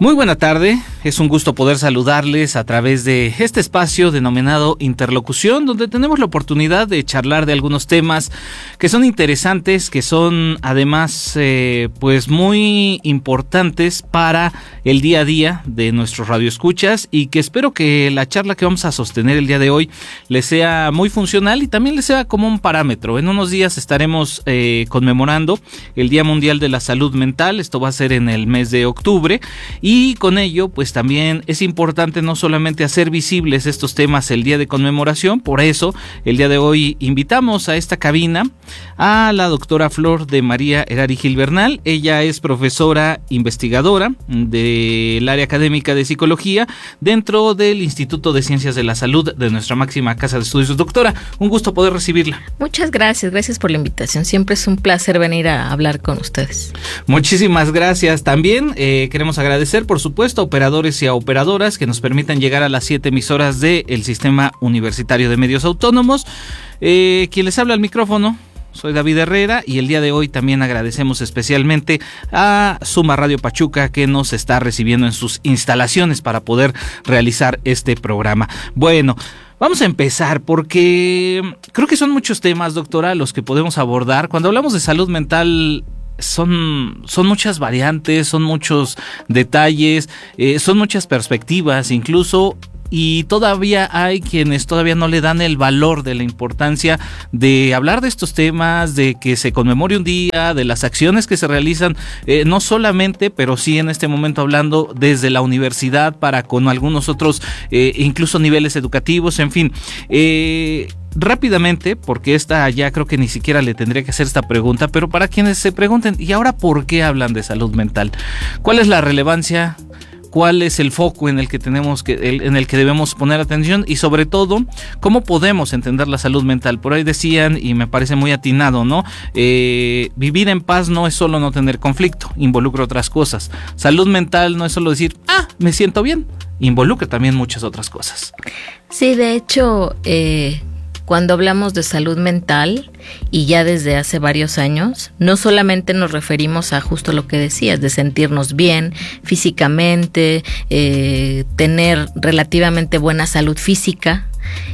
Muy buena tarde, es un gusto poder saludarles a través de este espacio denominado Interlocución, donde tenemos la oportunidad de charlar de algunos temas que son interesantes, que son además pues muy importantes para el día a día de nuestros radioescuchas, y que espero que la charla que vamos a sostener el día de hoy les sea muy funcional y también les sea como un parámetro. En unos días estaremos conmemorando el Día Mundial de la Salud Mental. Esto va a ser en el mes de octubre, y con ello pues también es importante no solamente hacer visibles estos temas el día de conmemoración. Por eso el día de hoy invitamos a esta cabina a la doctora Flor de María Herari Gil Bernal. Ella es profesora investigadora del área académica de psicología dentro del Instituto de Ciencias de la Salud de nuestra máxima casa de estudios. Doctora, un gusto poder recibirla. Muchas gracias por la invitación. Siempre es un placer venir a hablar con ustedes. Muchísimas gracias. También queremos agradecer, por supuesto, a operadores y a operadoras que nos permitan llegar a las 7 emisoras del Sistema Universitario de Medios Autónomos. Quien les habla al micrófono, soy David Herrera, y el día de hoy también agradecemos especialmente a Suma Radio Pachuca, que nos está recibiendo en sus instalaciones para poder realizar este programa. Bueno, vamos a empezar porque creo que son muchos temas, doctora, los que podemos abordar. Cuando hablamos de salud mental, son muchas variantes, son muchos detalles, son muchas perspectivas incluso, y todavía hay quienes todavía no le dan el valor de la importancia de hablar de estos temas, de que se conmemore un día, de las acciones que se realizan, no solamente, pero sí en este momento hablando desde la universidad para con algunos otros, incluso niveles educativos, en fin. Rápidamente, porque esta ya creo que ni siquiera le tendría que hacer esta pregunta, pero para quienes se pregunten, ¿y ahora por qué hablan de salud mental? ¿Cuál es la relevancia? ¿Cuál es el foco en el que en el que debemos poner atención? Y sobre todo, ¿cómo podemos entender la salud mental? Por ahí decían, y me parece muy atinado, ¿no? Vivir en paz no es solo no tener conflicto, involucra otras cosas. Salud mental no es solo decir, me siento bien, involucra también muchas otras cosas. Sí, de hecho, cuando hablamos de salud mental, y ya desde hace varios años, no solamente nos referimos a justo lo que decías, de sentirnos bien físicamente, tener relativamente buena salud física.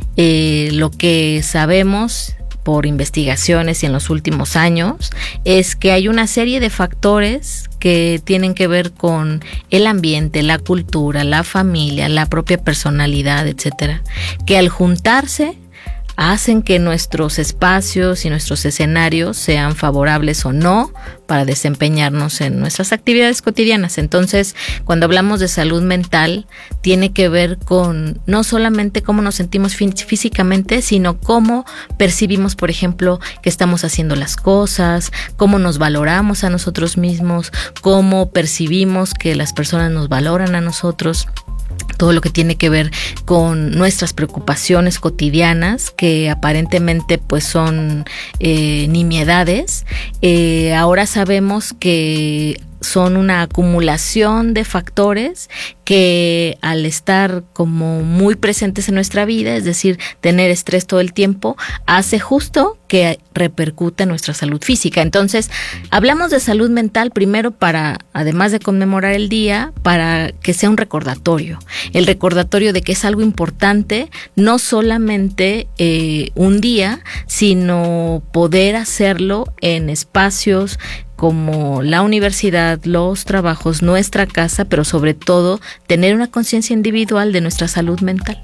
Lo que sabemos por investigaciones y en los últimos años es que hay una serie de factores que tienen que ver con el ambiente, la cultura, la familia, la propia personalidad, etcétera, que al juntarse hacen que nuestros espacios y nuestros escenarios sean favorables o no para desempeñarnos en nuestras actividades cotidianas. Entonces, cuando hablamos de salud mental, tiene que ver con no solamente cómo nos sentimos físicamente, sino cómo percibimos, por ejemplo, que estamos haciendo las cosas, cómo nos valoramos a nosotros mismos, cómo percibimos que las personas nos valoran a nosotros. Todo lo que tiene que ver con nuestras preocupaciones cotidianas, que aparentemente pues son nimiedades, ahora sabemos que son una acumulación de factores que al estar como muy presentes en nuestra vida, es decir, tener estrés todo el tiempo, hace justo que repercuta en nuestra salud física. Entonces, hablamos de salud mental primero para, además de conmemorar el día, para que sea un recordatorio. El recordatorio de que es algo importante, no solamente un día, sino poder hacerlo en espacios como la universidad, los trabajos, nuestra casa, pero sobre todo tener una conciencia individual de nuestra salud mental.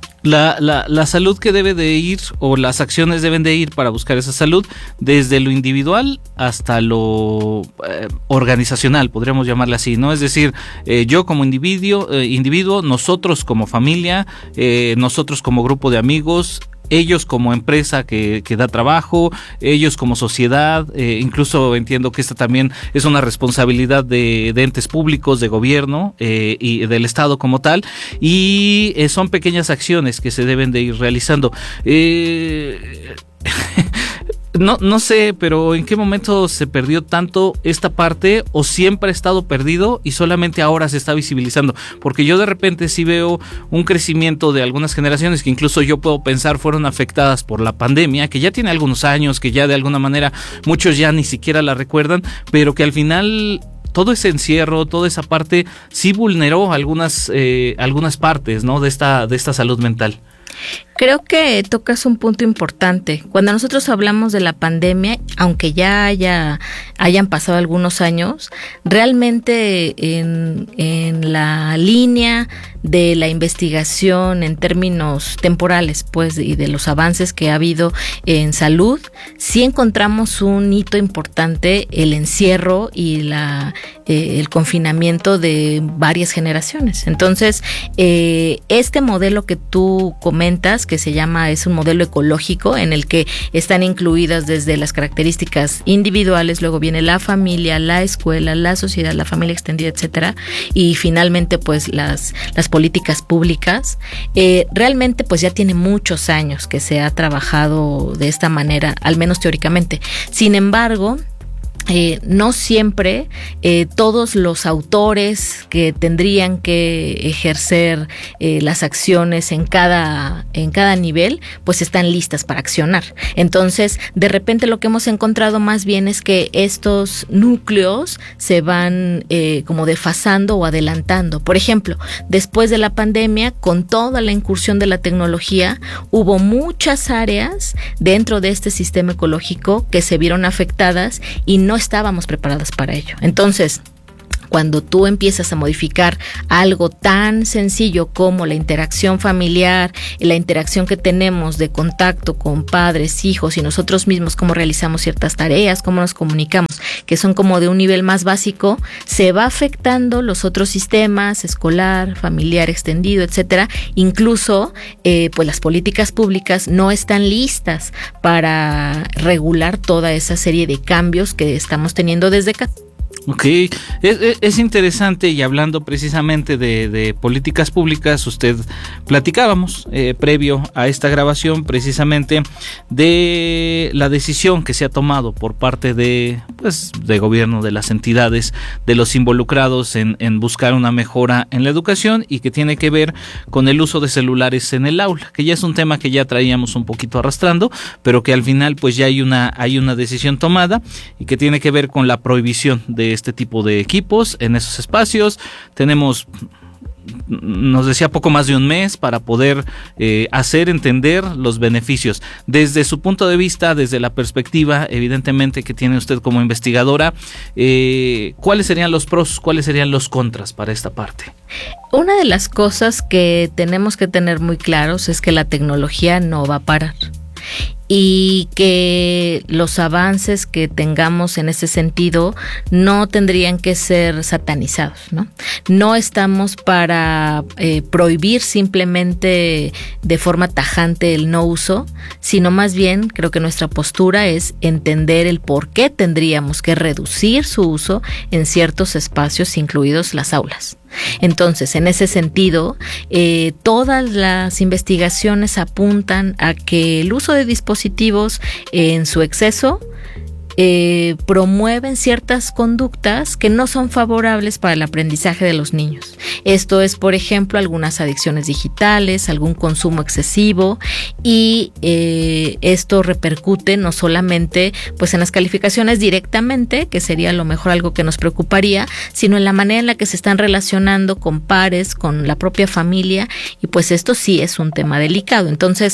La salud que debe de ir, o las acciones deben de ir para buscar esa salud, desde lo individual hasta lo organizacional, podríamos llamarle así, ¿no? Es decir, yo como individuo, nosotros como familia, nosotros como grupo de amigos, ellos como empresa que da trabajo, ellos como sociedad, incluso entiendo que esta también es una responsabilidad de entes públicos, de gobierno y del Estado como tal, y son pequeñas acciones que se deben de ir realizando. No sé, pero ¿en qué momento se perdió tanto esta parte, o siempre ha estado perdido y solamente ahora se está visibilizando? Porque yo de repente sí veo un crecimiento de algunas generaciones que incluso yo puedo pensar fueron afectadas por la pandemia, que ya tiene algunos años, que ya de alguna manera muchos ya ni siquiera la recuerdan, pero que al final todo ese encierro, toda esa parte, sí vulneró algunas partes, ¿no? de esta salud mental. Creo que tocas un punto importante. Cuando nosotros hablamos de la pandemia, aunque ya hayan pasado algunos años, realmente en la línea de la investigación en términos temporales, pues, y de los avances que ha habido en salud, sí encontramos un hito importante, el encierro y el confinamiento de varias generaciones. Entonces, este modelo que tú comentas, que es un modelo ecológico en el que están incluidas desde las características individuales, luego viene la familia, la escuela, la sociedad, la familia extendida, etcétera, y finalmente pues las políticas públicas. Realmente pues ya tiene muchos años que se ha trabajado de esta manera, al menos teóricamente. Sin embargo, no siempre todos los autores que tendrían que ejercer las acciones en cada nivel, pues están listas para accionar. Entonces, de repente lo que hemos encontrado más bien es que estos núcleos se van como desfasando o adelantando. Por ejemplo, después de la pandemia, con toda la incursión de la tecnología, hubo muchas áreas dentro de este sistema ecológico que se vieron afectadas y no estábamos preparadas para ello. Entonces, cuando tú empiezas a modificar algo tan sencillo como la interacción familiar, la interacción que tenemos de contacto con padres, hijos y nosotros mismos, cómo realizamos ciertas tareas, cómo nos comunicamos, que son como de un nivel más básico, se va afectando los otros sistemas, escolar, familiar, extendido, etcétera. Incluso, pues las políticas públicas no están listas para regular toda esa serie de cambios que estamos teniendo desde acá. Ok, es interesante, y hablando precisamente de políticas públicas, platicábamos previo a esta grabación precisamente de la decisión que se ha tomado por parte de gobierno, de las entidades, de los involucrados en buscar una mejora en la educación, y que tiene que ver con el uso de celulares en el aula, que ya es un tema que ya traíamos un poquito arrastrando, pero que al final pues ya hay una decisión tomada, y que tiene que ver con la prohibición de este tipo de equipos en esos espacios. Nos decía poco más de un mes para poder hacer entender los beneficios. Desde su punto de vista, desde la perspectiva evidentemente que tiene usted como investigadora, ¿cuáles serían los pros, cuáles serían los contras para esta parte? Una de las cosas que tenemos que tener muy claros es que la tecnología no va a parar, y que los avances que tengamos en ese sentido no tendrían que ser satanizados, ¿no? No estamos para prohibir simplemente de forma tajante el no uso, sino más bien creo que nuestra postura es entender el por qué tendríamos que reducir su uso en ciertos espacios, incluidos las aulas. Entonces, en ese sentido, todas las investigaciones apuntan a que el uso de dispositivos en su exceso promueven ciertas conductas que no son favorables para el aprendizaje de los niños. Esto es, por ejemplo, algunas adicciones digitales, algún consumo excesivo, y esto repercute no solamente pues en las calificaciones directamente, que sería a lo mejor algo que nos preocuparía, sino en la manera en la que se están relacionando con pares, con la propia familia, y pues esto sí es un tema delicado. Entonces,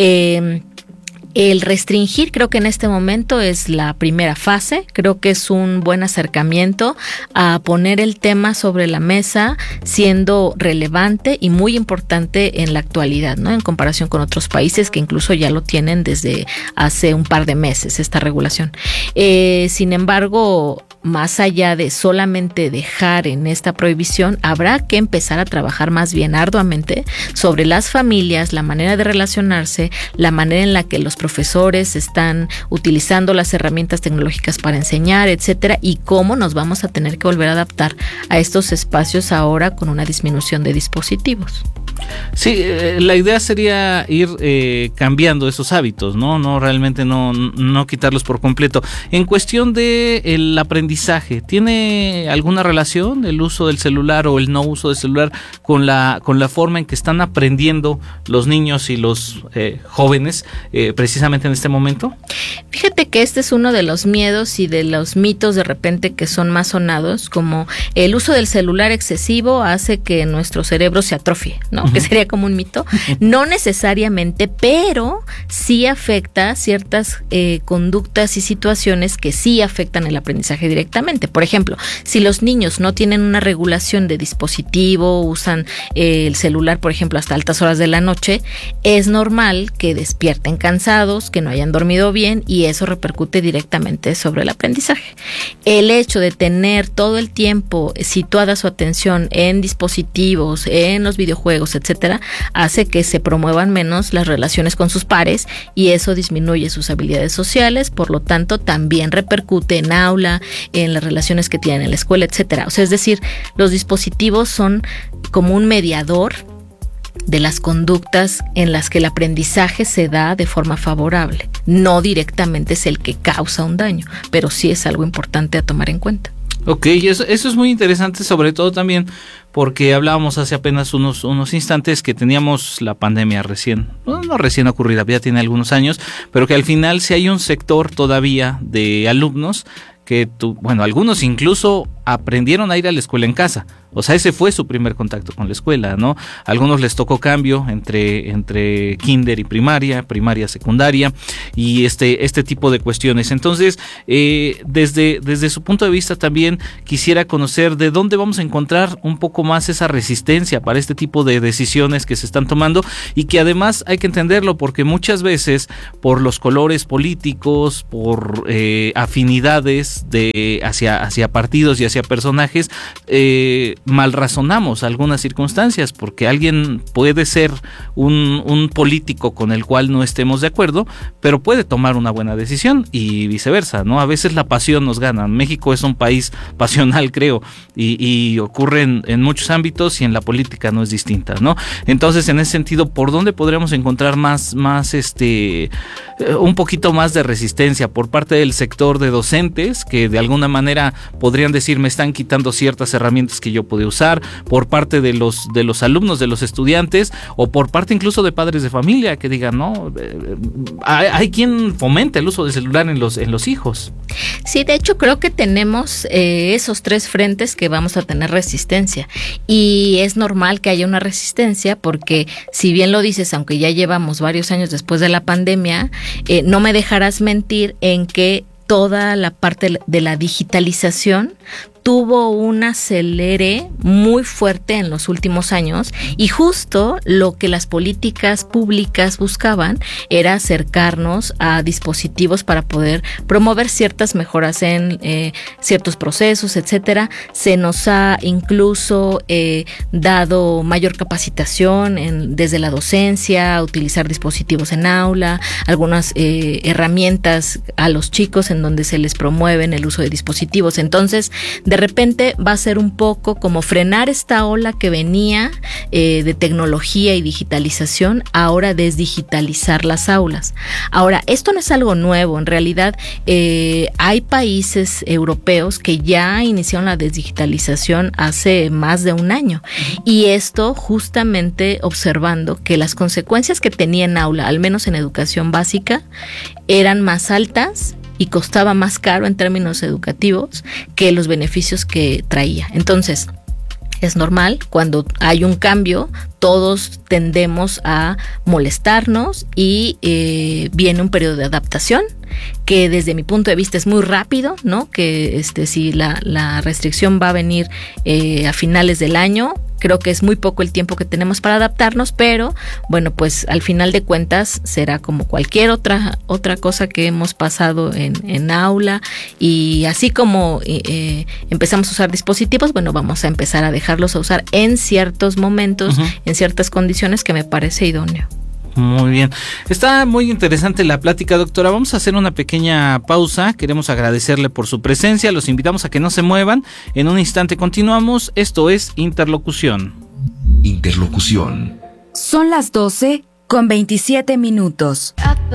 el restringir creo que en este momento es la primera fase. Creo que es un buen acercamiento a poner el tema sobre la mesa, siendo relevante y muy importante en la actualidad, ¿no? En comparación con otros países que incluso ya lo tienen desde hace un par de meses, esta regulación. Sin embargo, más allá de solamente dejar en esta prohibición, habrá que empezar a trabajar más bien arduamente sobre las familias, la manera de relacionarse, la manera en la que los profesores están utilizando las herramientas tecnológicas para enseñar, etcétera, y cómo nos vamos a tener que volver a adaptar a estos espacios ahora con una disminución de dispositivos. Sí, la idea sería ir cambiando esos hábitos, ¿no? Realmente no quitarlos por completo. En cuestión de el aprendizaje, ¿tiene alguna relación el uso del celular o el no uso del celular con la forma en que están aprendiendo los niños y los jóvenes precisamente en este momento? Fíjate que este es uno de los miedos y de los mitos de repente que son más sonados, como el uso del celular excesivo hace que nuestro cerebro se atrofie, ¿no? Uh-huh. Que sería como un mito. No necesariamente, pero sí afecta ciertas conductas y situaciones que sí afectan el aprendizaje directamente. Por ejemplo, si los niños no tienen una regulación de dispositivo, usan el celular, por ejemplo, hasta altas horas de la noche, es normal que despierten cansados, que no hayan dormido bien, y eso repercute directamente sobre el aprendizaje. El hecho de tener todo el tiempo situada su atención en dispositivos, en los videojuegos, etcétera, hace que se promuevan menos las relaciones con sus pares y eso disminuye sus habilidades sociales, por lo tanto también repercute en aula, en las relaciones que tienen en la escuela, etcétera. O sea, es decir, los dispositivos son como un mediador de las conductas en las que el aprendizaje se da de forma favorable. No directamente es el que causa un daño, pero sí es algo importante a tomar en cuenta. Ok, eso es muy interesante, sobre todo también porque hablábamos hace apenas unos instantes que teníamos la pandemia recién ocurrida, ya tiene algunos años, pero que al final sí hay un sector todavía de alumnos que algunos incluso aprendieron a ir a la escuela en casa. O sea, ese fue su primer contacto con la escuela, ¿no? A algunos les tocó cambio entre kinder y primaria, secundaria y este tipo de cuestiones. Entonces, desde su punto de vista también quisiera conocer de dónde vamos a encontrar un poco más esa resistencia para este tipo de decisiones que se están tomando y que además hay que entenderlo porque muchas veces por los colores políticos, por afinidades hacia partidos y hacia personajes, mal razonamos algunas circunstancias porque alguien puede ser un político con el cual no estemos de acuerdo, pero puede tomar una buena decisión y viceversa, ¿no? A veces la pasión nos gana. México es un país pasional, creo, y ocurre en muchos ámbitos y en la política no es distinta, ¿no? Entonces, en ese sentido, ¿por dónde podríamos encontrar más un poquito más de resistencia por parte del sector de docentes que de alguna manera podrían decir me están quitando ciertas herramientas que yo podía usar, por parte de los alumnos, de los estudiantes, o por parte incluso de padres de familia que digan, no, hay quien fomenta el uso del celular en los hijos? Sí, de hecho creo que tenemos esos tres frentes que vamos a tener resistencia y es normal que haya una resistencia porque si bien lo dices, aunque ya llevamos varios años después de la pandemia, no me dejarás mentir en que toda la parte de la digitalización tuvo un acelere muy fuerte en los últimos años y justo lo que las políticas públicas buscaban era acercarnos a dispositivos para poder promover ciertas mejoras en ciertos procesos, etcétera. Se nos ha incluso dado mayor capacitación desde la docencia, a utilizar dispositivos en aula, algunas herramientas a los chicos en donde se les promueven el uso de dispositivos. Entonces, de repente va a ser un poco como frenar esta ola que venía de tecnología y digitalización, ahora desdigitalizar las aulas. Ahora, esto no es algo nuevo, en realidad hay países europeos que ya iniciaron la desdigitalización hace más de un año y esto justamente observando que las consecuencias que tenía en aula, al menos en educación básica, eran más altas y costaba más caro en términos educativos que los beneficios que traía. Entonces, es normal, cuando hay un cambio, todos tendemos a molestarnos y viene un periodo de adaptación que desde mi punto de vista es muy rápido, ¿no? Que si la restricción va a venir a finales del año, creo que es muy poco el tiempo que tenemos para adaptarnos, pero bueno, pues al final de cuentas será como cualquier otra cosa que hemos pasado en aula y así como empezamos a usar dispositivos, bueno, vamos a empezar a dejarlos a usar en ciertos momentos, uh-huh, en ciertas condiciones que me parece idóneo. Muy bien, está muy interesante la plática, doctora. Vamos a hacer una pequeña pausa. Queremos agradecerle por su presencia, los invitamos a que no se muevan. En un instante continuamos. Esto es Interlocución. Interlocución, Son las 12:27.